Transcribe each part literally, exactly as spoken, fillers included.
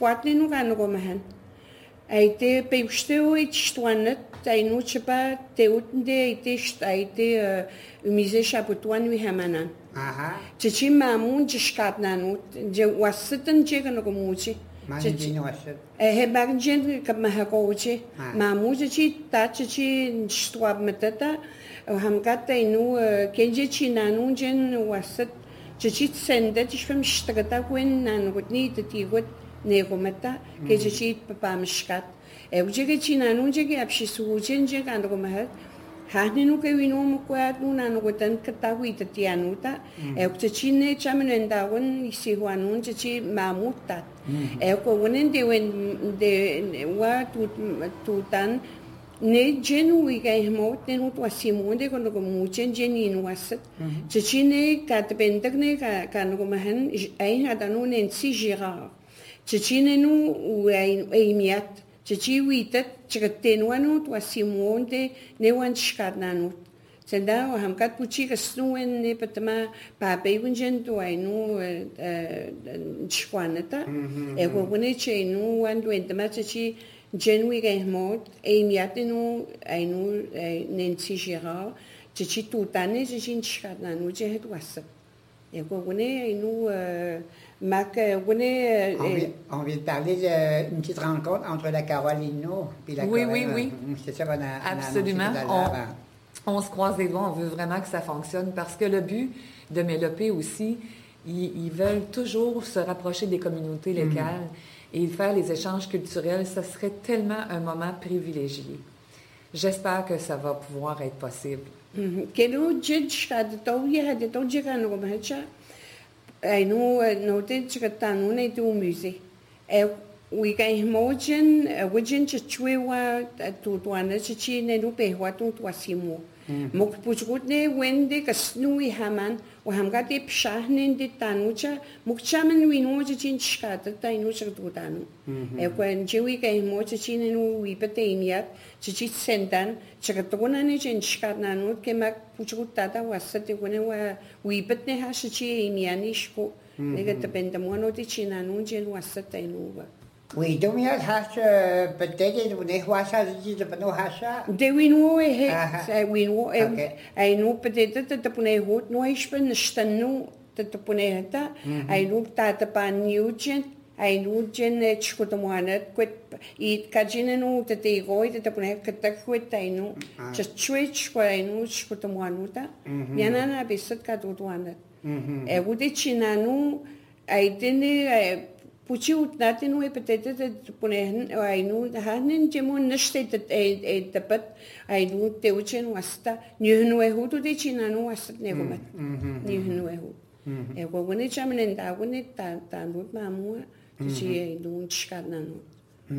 puatlinu kanukomahan. Aite peusteo itstuanat tainu chapa teutnde ite aite umise chaputuan wi hamanan. Aha. Chichi mamun chishkatnanut je wasatan je kanukomuchi. Manjin wasit. Eh bagjen kapmahakoche. Mamu chichi ta chichi stuab matata hamkata inu kenje chinanun jen wasat chichi sendet ich fem strata kwen nanutni titigot negomata ke chichi papamshkat. E ujege chinanun jege apshisujen je kanukomahat. Haninu ke winu kwat nuna nugotan katawi tatianuta e uchine chamanendawan isihuanun chichi mamutat e ko wonen de wen de wa tu tutan ne genu wiga hmot ne hut wasimunde kono ko muchen genin wasat chichi ne katbendak ne ka kanu ko mahan ai hadanu ne si gira chichi ne nu ai ai miat chichi witat chikatenwanu wasimunde ne wan shkarnanut senda wa hamkat puchi kasnuen ne patama pa peunjen to ai nu chkwanata e ko bune che nu wan duentama chichi genui gehmot e miatenu ai nu nensi gira chichi tutane chichi shkarnanu je het wasap e ko bune ai nu Mac, on, vient, on vient de parler d'une petite rencontre entre la Carolino et la Oui, Corée. oui, oui. C'est ça qu'on a Absolument. On, on se croise les doigts, on veut vraiment que ça fonctionne parce que le but de Mélopée aussi, ils, ils veulent toujours se rapprocher des communautés locales mm. et faire les échanges culturels. Ça serait tellement un moment privilégié. J'espère que ça va pouvoir être possible. I know noted chikatanu ne tu muse. E we kai mojen wajin chwewa tu tuana chichi ne no pehwa tu tuasimo. Mok puchut ne wende kasnui haman wa hamgati pshahnen de tanucha mukchamen we no chin chkata tainu chutanu. E when jewi kai mo chichi ne no we patemiat chichi sendan chakatona ne chen chkatnanu ke mak puchut tata wasate wene wa we patne ha chichi imianishko ne gatapentamono de chinanu jen wasate inuwa. Oui, donc has peut-être une hoasa dit de no hasa. De winu e he winu e ai no peut-être te pune hot no ispen stanu te pune hata ai no tata pan nugent ai no gen chkotomanet kwet i kajine no te te goi te pune kata kwet ai no just switch kwa ai no chkotomanuta yana na besat ka tutuana e wude chinanu ai tene Puchi utnati nu e petete te punen ai nu hanen jemun neste te e tapat ai nu te uchen wasta ni nu e hutu de china nu wasta ne gomat ni nu e hu e ko woni chamen da woni ta ta nu mamu chi e nu chkarna nu.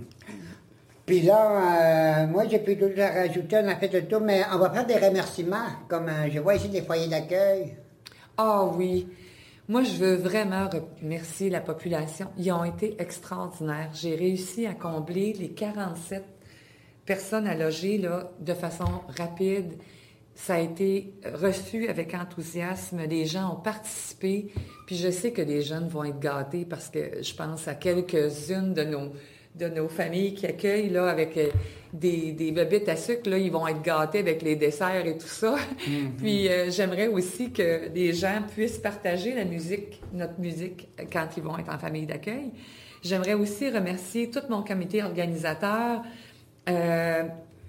Puis là, euh, moi j'ai plutôt rajouter, on a fait le tour, mais on va faire des remerciements, comme euh, je vois ici des foyers d'accueil. Ah oh, oui. Moi, je veux vraiment remercier la population. Ils ont été extraordinaires. J'ai réussi à combler les quarante-sept personnes à loger là, de façon rapide. Ça a été reçu avec enthousiasme. Les gens ont participé. Puis je sais que les jeunes vont être gâtés parce que je pense à quelques-unes de nos, de nos familles qui accueillent là, avec des, des bébites à sucre. Là, ils vont être gâtés avec les desserts et tout ça. Mm-hmm. Puis euh, j'aimerais aussi que les gens puissent partager la musique, notre musique, quand ils vont être en famille d'accueil. J'aimerais aussi remercier tout mon comité organisateur, euh,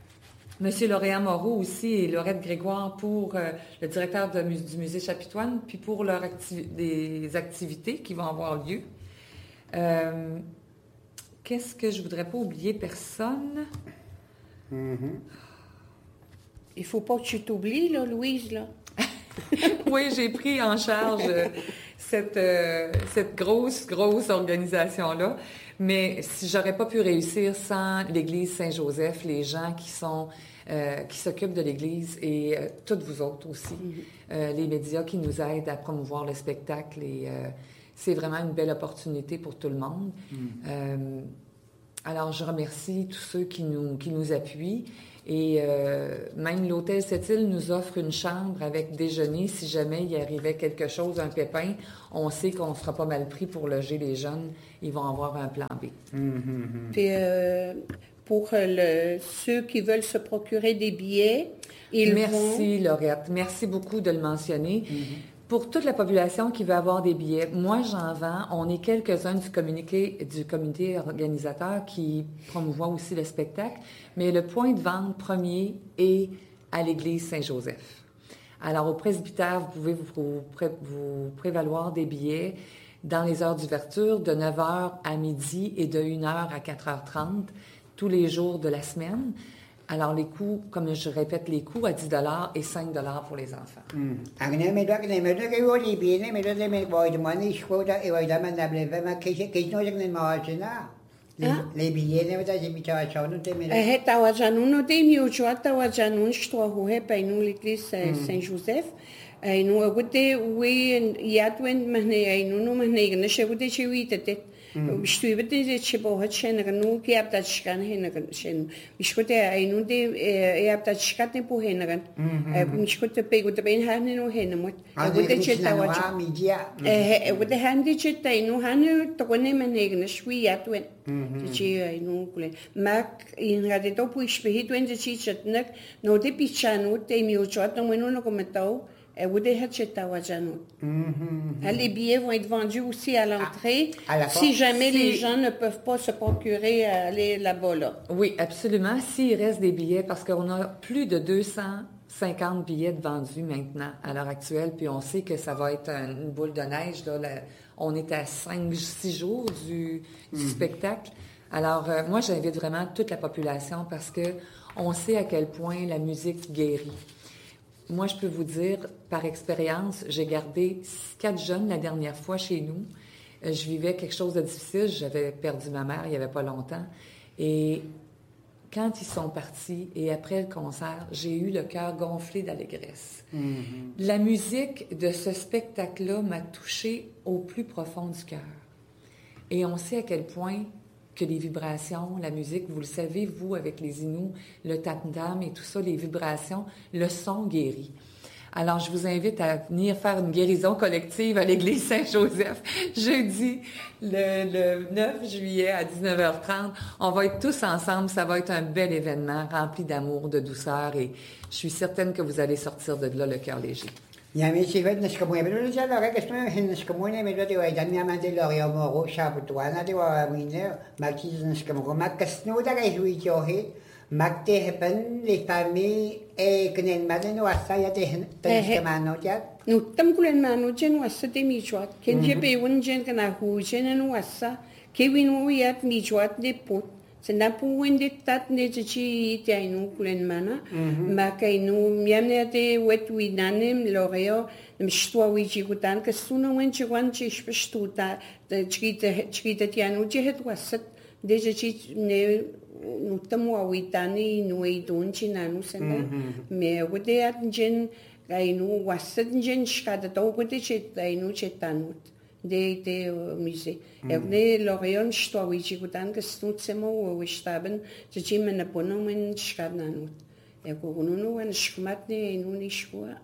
M. Lauréat Moreau aussi et Laurette Grégoire pour euh, le directeur de, du musée Chapitoine, puis pour leur acti- des activités qui vont avoir lieu. Euh, qu'est-ce que je voudrais pas oublier? Personne. Mm-hmm. Il faut pas que tu t'oublies, là, Louise, là. Oui, j'ai pris en charge cette, euh, cette grosse, grosse organisation-là. Mais si j'aurais pas pu réussir sans l'Église Saint-Joseph, les gens qui sont euh, qui s'occupent de l'Église et euh, toutes vous autres aussi, mm-hmm. euh, les médias qui nous aident à promouvoir le spectacle. Et euh, c'est vraiment une belle opportunité pour tout le monde. Mm. Euh, Alors, je remercie tous ceux qui nous, qui nous appuient. Et euh, même l'Hôtel Sept-Îles nous offre une chambre avec déjeuner. Si jamais il arrivait quelque chose, un pépin, on sait qu'on ne sera pas mal pris pour loger les jeunes. Ils vont avoir un plan B. Mm-hmm. Puis, euh, pour le, ceux qui veulent se procurer des billets, ils Merci, vont... Laurette. Merci beaucoup de le mentionner. Mm-hmm. Pour toute la population qui veut avoir des billets, moi, j'en vends. On est quelques-uns du communiqué, du comité organisateur qui promouvoit aussi le spectacle. Mais le point de vente premier est à l'église Saint-Joseph. Alors, au presbytère, vous pouvez vous, pré, vous prévaloir des billets dans les heures d'ouverture de neuf heures à midi et de une heure à quatre heures trente tous les jours de la semaine. Alors, les coûts, comme je répète, les coûts à dix dollars et cinq dollars pour les enfants. Les billets, he tawa janun o te miu chua tawa janun shtua ho he pa inu l'église Saint-Joseph. Ai nu agute we iatwen mahne ai nu no mahne gna shegute chewi tete. Bistui bete je chebo hat chen gnu ki apta chkan he na chen. Bishkote ai nu de e apta chkatne po he na gan. Ai bishkote pe gote ben hanne no he na mot. Agute che tawa media. Eh agute handi che tai nu hanu to kone mahne gna shwi iatwen. Ci ai nu kule. Mak in radito pu ispehit wenn de chi chatnak no de pichanu te miu chot no meno no komentau. Les billets vont être vendus aussi à l'entrée, à, à si jamais si... les gens ne peuvent pas se procurer à aller là-bas. Là. Oui, absolument. S'il reste des billets, parce qu'on a plus de deux cent cinquante billets de vendus maintenant, à l'heure actuelle, puis on sait que ça va être une boule de neige. Là, là, on est à cinq six jours du, du mm. spectacle. Alors, euh, moi, j'invite vraiment toute la population parce que on sait à quel point la musique guérit. Moi, je peux vous dire, par expérience, j'ai gardé quatre jeunes la dernière fois chez nous. Je vivais quelque chose de difficile. J'avais perdu ma mère il n'y avait pas longtemps. Et quand ils sont partis, et après le concert, j'ai eu le cœur gonflé d'allégresse. Mm-hmm. La musique de ce spectacle-là m'a touchée au plus profond du cœur. Et on sait à quel point que les vibrations, la musique, vous le savez, vous, avec les Inuits, le tam-tam et tout ça, les vibrations, le son guérit. Alors, je vous invite à venir faire une guérison collective à l'église Saint-Joseph, jeudi, le, le neuf juillet à dix-neuf heures trente. On va être tous ensemble. Ça va être un bel événement rempli d'amour, de douceur et je suis certaine que vous allez sortir de là le cœur léger. Yami sivet nas kamoy pero sa lore kas na hin nas kamoy na medyo de dan mi amante lore mo ro sa putuana de wa mine makis nas kamoy makas no da ga hui jo he makte hepen les familles e kenen maden wa sa ya de tan kamano ja nu tam kulen mano jen wa sa de mi chwat ken je be won jen kana hu jen no wa sa ke win wo yat mi chwat de put senda pu wende tat ne chi te ainu kulen mana ma kai nu miamne te wet wi nanem loreo mshtua wi chi kutan ka suno wen chi wan chi shpshtuta chi te chi te ti anu je het wasat de chi ne nu tamo wi tani nu i don chi nanu senda me wede at jen kai nu wasat jen shkada to wede chi ainu chetanut de de musée. Er ne Lorion story chi gutan ke stutsemo o staben de chim na ponomen schkananut. Er ko no en schmat ne nu ni schwa.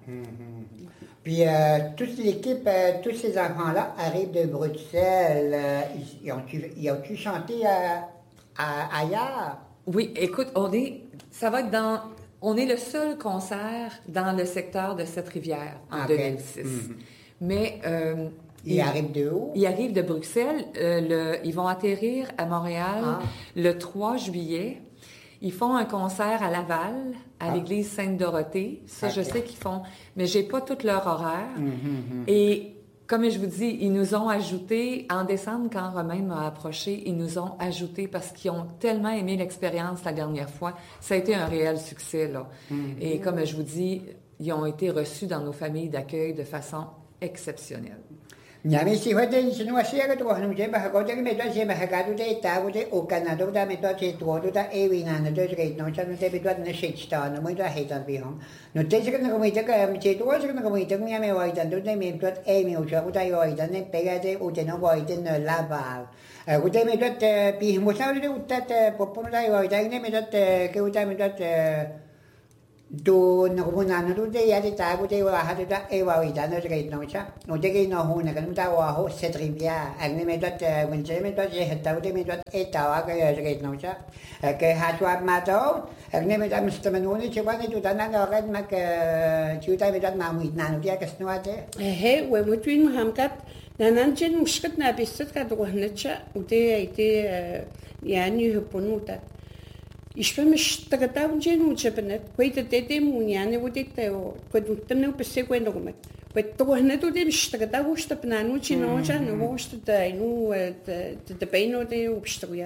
Puis euh, toute l'équipe, euh, tous ces enfants-là arrivent de Bruxelles. Euh, ils ont ils ont pu chanter à, à, ailleurs. Oui, écoute, on est, ça va être dans, on est le seul concert dans le secteur de Sept-Rivières en okay. deux mille six. Mm-hmm. Mais euh, Ils arrivent de où? Ils arrivent de Bruxelles. Euh, le, ils vont atterrir à Montréal ah. le trois juillet. Ils font un concert à Laval, à ah. l'église Sainte-Dorothée. Ça, okay. je sais qu'ils font, mais j'ai pas tout leur horaire. Mm-hmm. Et comme je vous dis, ils nous ont ajouté, en décembre, quand Romain m'a approché, ils nous ont ajouté parce qu'ils ont tellement aimé l'expérience la dernière fois. Ça a été un réel succès, là. Mm-hmm. Et comme je vous dis, ils ont été reçus dans nos familles d'accueil de façon exceptionnelle. Nyami si hotel sinua sia ka tuwa nung jeba ko tagi medwa siya mahagado de tawo de o Canada da medwa che tuwa da ewi na na de rate no chan de medwa na shake sta no mo da hetan bi hong no te siya na ko mita ka che tuwa siya na ko mita ko nyami wa itan do de medwa e mi o cha ko da yo itan ne pega de o de no wa itan na lava ko de medwa bi mo sa de utat popo da yo itan ne medwa ke uta medwa do na ko na na do de ya de ta ko de wa ha de da e wa itan na rate no cha no de ke no ho na kan ta wa ho se trivia ang ne medwa when je medwa je heta de medwa e ta wa ka rate no cha ke ha chwa ma to ang ne medwa msta manuni che wa ne do da na ga ga ma ke chu ta medwa na mu na no dia ka snwa de he we mo twin ham kat nanan jen mushkat na bisat ka do hnacha ude ite yani huponuta إيش مش تقطعون جنو جبنت كويت تدي مون يعني ودي تاو كنت تمنو بس كوي نغمت كويت تو هنا تو دي مش تقطعوش تبنانو جنو جانو وش تداينو تدبينو دي وبشتويا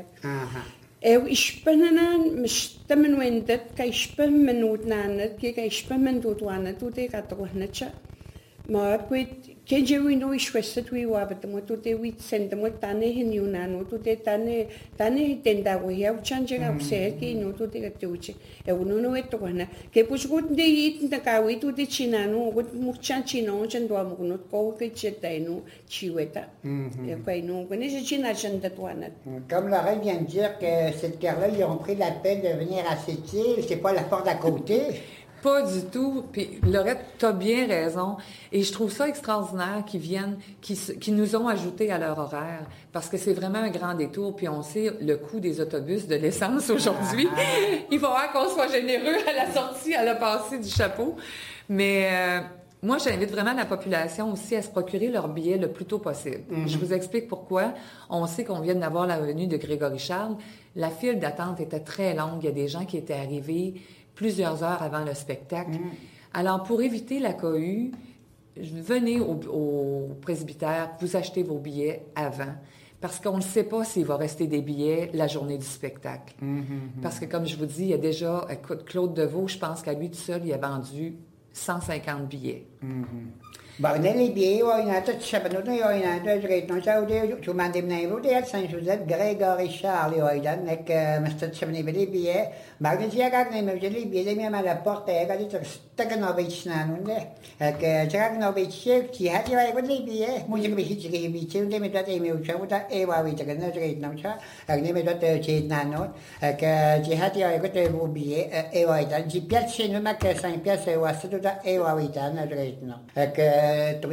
أو إيش بنانا مش تمن وين دت كايش بمن ودنانت كي كايش بمن دودوانت ودي قطعو هنا جا ما كويت كان جوي نو إيش وسط وي وابد مو تودي وي سند مو تاني هنيونانو تودي تاني تاني تنداوي أو تشانجا أبسه كي نو تودي كتوجي أو نو نو إتوهنا كي بوش قد دي تنكاوي تودي تشينانو قد مخشان تشينو جندوا مغنوت كوا كتشتاينو تشيوتا كوي نو كنيش تشينا جندتوانا. Comme l'aurait vient de dire que cette terre-là, ils ont pris la peine de venir à cette île, c'est pas la porte à côté. Pas du tout. Puis, Laurette, t'as bien raison. Et je trouve ça extraordinaire qu'ils viennent, qu'ils, qu'ils nous ont ajouté à leur horaire. Parce que c'est vraiment un grand détour. Puis, on sait le coût des autobus, de l'essence aujourd'hui. Il va falloir qu'on soit généreux à la sortie, à la passée du chapeau. Mais, euh, moi, j'invite vraiment la population aussi à se procurer leur billet le plus tôt possible. Mm-hmm. Je vous explique pourquoi. On sait qu'on vient d'avoir la venue de Grégory Charles. La file d'attente était très longue. Il y a des gens qui étaient arrivés plusieurs heures avant le spectacle. Mmh. Alors, pour éviter la cohue, venez au, au presbytère, vous achetez vos billets avant, parce qu'on ne sait pas s'il va rester des billets la journée du spectacle. Mmh, mmh. Parce que, comme je vous dis, il y a déjà, écoute, Claude Deveau, je pense qu'à lui tout seul, il a vendu cent cinquante billets. Mmh. Ba neli bie wa ina ta chabanu no yo ina ta rate no cha de tu mandem na ibu de Saint Joseph Grégory Charles yo idan nek masta chabni beli bie ba ne sia ga ne me jeli bie de mi ma la porte e ga di ta ga no be chna no ne ke cha ga no be che ti ha ti wa ko li bie mu ji be hi ji ge bi che de me ta de me u cha ta e wa wi ta ga no rate no cha ne me ta te che na no ke ji ha ti wa ko te bu bie e wa idan ji piace no ma che Saint piace wa sta ta e wa wi ta na rate no ke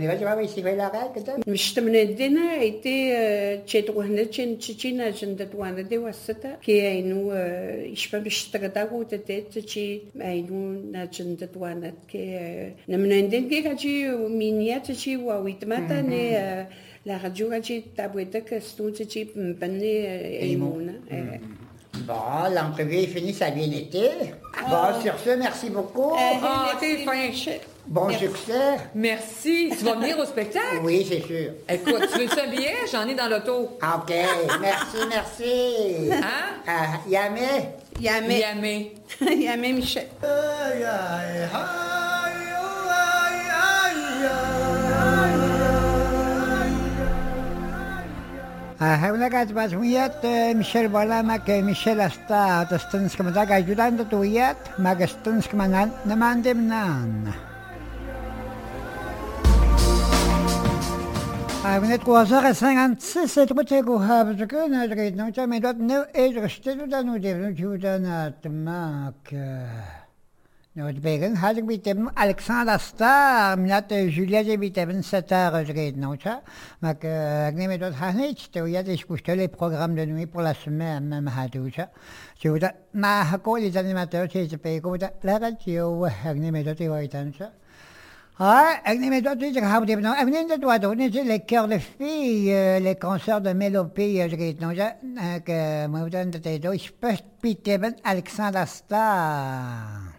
مش تمندنا ايتي تشيتوهنا تشين تشينا جندتوانا دي وسطا كي اينو يشبه بشتغداغو تتت تشي اينو ناجندتوانا كي نمنندن كي كاجي مينيا تشي واويتماتا ني لا راديو كاجي تابويتا ستون تشي بني ايمونا Bon, l'entrevue est finie, ça a bien été. Bon, sur ce, merci beaucoup. Ah, t'es fin. Bon merci. Succès. Merci. Tu vas venir au spectacle? Oui, c'est sûr. Écoute, tu veux un billet? J'en ai dans l'auto. OK. Merci, merci. Hein? Uh, Yamé. Yamé. Yamé. Yamé Michel. هؤلاء قاعد بازميات ميشيل ولا ما كميشيل أستا تستنس كما ذاك جودان تطويات ما قستنس كما نمان دمنان هؤلاء قوازار cinquante-six تبتكو هابزكونا جريد نوتا ميدوت نو إجرشتلو دانو ديبنو جودانات ماك نود بيرن هذا بيتم ألكسندر ستار منات جوليا بيتم ستار جريد نوتا ماك أغني دوت هانيتش تويا ديسكوشت لي بروغرام دو نوي pour la semaine même هادوشا جودا ما هكو لي زانيماتور تي بيكو دا لا راديو أغني دوت يويتانشا Ah, أغني دوت يجي هاو ديبنو أغني دوت وادو نيجي لي كور دو في لي كونسير دو ميلوبي جريد نوتا ك مودان تيدو إيش بيتم ألكسندر ستار